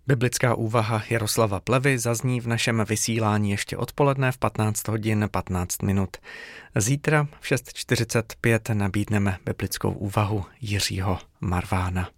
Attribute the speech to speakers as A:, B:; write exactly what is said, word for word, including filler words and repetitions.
A: Biblická úvaha Jaroslava Plevy zazní v našem vysílání ještě odpoledne v patnáct hodin patnáct minut. Zítra v šest čtyřicet pět nabídneme biblickou úvahu Jiřího Marvána.